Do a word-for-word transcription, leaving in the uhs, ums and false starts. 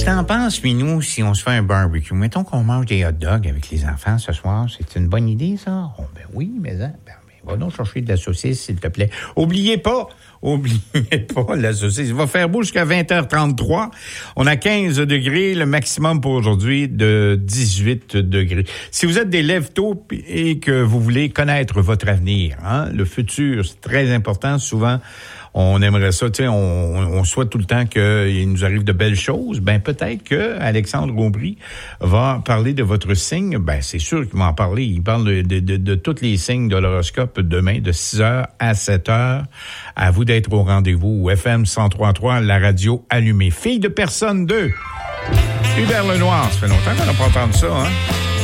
t'en penses, Minou, si on se fait un barbecue? Mettons qu'on mange des hot dogs avec les enfants ce soir. C'est une bonne idée, ça? Oh, ben oui, mais hein, ben, ben, va donc chercher de la saucisse, s'il te plaît. Oubliez pas, oubliez pas la saucisse. Il va faire beau jusqu'à vingt heures trente-trois. On a quinze degrés, le maximum pour aujourd'hui de dix-huit degrés. Si vous êtes des lève-tôt et que vous voulez connaître votre avenir, hein, le futur, c'est très important. Souvent, on aimerait ça, tu sais, on, on souhaite tout le temps qu'il nous arrive de belles choses. Ben, peut-être que Alexandre Aubry va parler de votre signe. Ben, c'est sûr qu'il va en parler. Il parle de, de, de, de tous les signes de l'horoscope demain, de six heures à sept heures. À vous d'être au rendez-vous au F M cent trois virgule trois, la radio allumée. Fille de personne deux. Hubert Lenoir, ça fait longtemps qu'on n'a pas entendu ça, hein?